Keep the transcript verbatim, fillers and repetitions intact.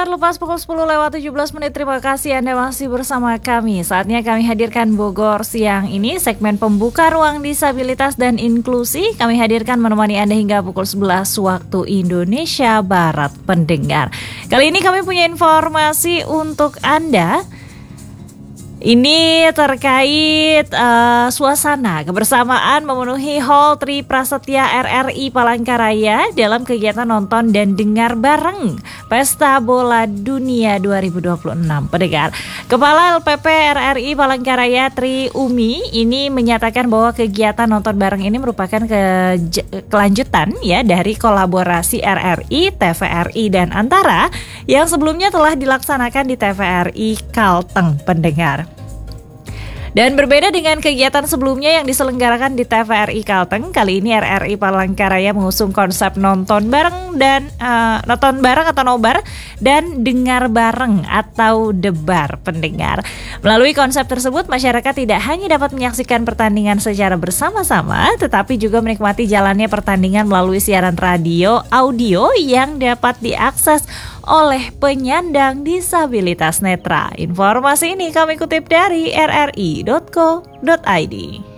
Sobat Lepas pukul sepuluh lewat tujuh belas menit. Terima kasih Anda masih bersama kami. Saatnya kami hadirkan Bogor Siang ini, segmen pembuka ruang disabilitas dan inklusi. Kami hadirkan menemani Anda hingga pukul sebelas waktu Indonesia Barat, pendengar. Kali ini kami punya informasi untuk Anda. Ini terkait uh, suasana kebersamaan memenuhi Hall Tri Prasetya R R I Palangkaraya dalam kegiatan nonton dan dengar bareng Pesta Bola Dunia dua ribu dua puluh enam. Pendengar, Kepala L P P R R I Palangkaraya Tri Umi ini menyatakan bahwa kegiatan nonton bareng ini merupakan ke- kelanjutan ya dari kolaborasi R R I, T V R I dan Antara yang sebelumnya telah dilaksanakan di T V R I Kalteng, pendengar. Dan berbeda dengan kegiatan sebelumnya yang diselenggarakan di T V R I Kalteng, kali ini R R I Palangkaraya mengusung konsep nonton bareng dan uh, nonton bareng atau nobar dan dengar bareng atau debar, pendengar. Melalui konsep tersebut, masyarakat tidak hanya dapat menyaksikan pertandingan secara bersama-sama, tetapi juga menikmati jalannya pertandingan melalui siaran radio audio yang dapat diakses oleh penyandang disabilitas netra. Informasi ini kami kutip dari r r i dot co dot i d.